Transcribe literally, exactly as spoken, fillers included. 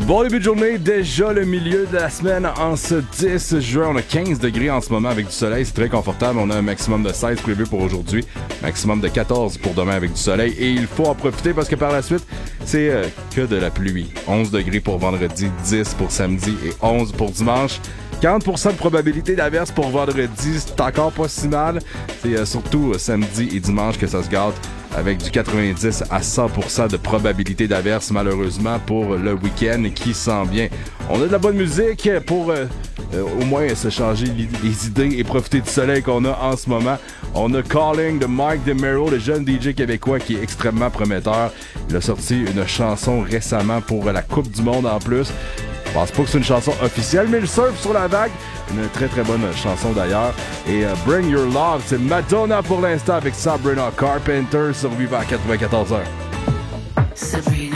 Bon début de journée, déjà le milieu de la semaine en ce dix juin. On a quinze degrés en ce moment avec du soleil, c'est très confortable. On a un maximum de seize prévu pour aujourd'hui, maximum de quatorze pour demain avec du soleil. Et il faut en profiter parce que par la suite, c'est euh, que de la pluie. onze degrés pour vendredi, dix pour samedi et onze pour dimanche. quarante pour cent de probabilité d'averse pour vendredi, c'est encore pas si mal. C'est euh, surtout euh, samedi et dimanche que ça se gâte avec du quatre-vingt-dix à cent pour cent de probabilité d'averse malheureusement pour le week-end qui s'en vient. On a de la bonne musique pour euh, euh, au moins se changer les idées et profiter du soleil qu'on a en ce moment. On a Calling de Mike DeMero, le jeune D J québécois qui est extrêmement prometteur. Il a sorti une chanson récemment pour la Coupe du Monde en plus. Je pense pas que c'est une chanson officielle, mais il surfe sur la vague. Une très très bonne chanson d'ailleurs. Et uh, Bring Your Love, c'est Madonna pour l'instant avec Sabrina Carpenter sur Viva à quatre-vingt-quatorze heures. Sabrina.